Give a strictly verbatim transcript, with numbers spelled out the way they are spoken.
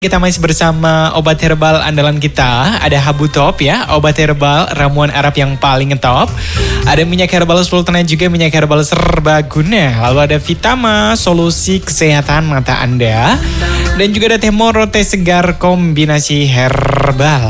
Kita masih bersama obat herbal andalan kita. Ada Habu Top ya, obat herbal ramuan Arab yang paling ngetop. Ada minyak herbal sultan dan juga minyak herbal serbaguna. Lalu ada Vitama, solusi kesehatan mata Anda. Dan juga ada teh moro, teh segar kombinasi herbal.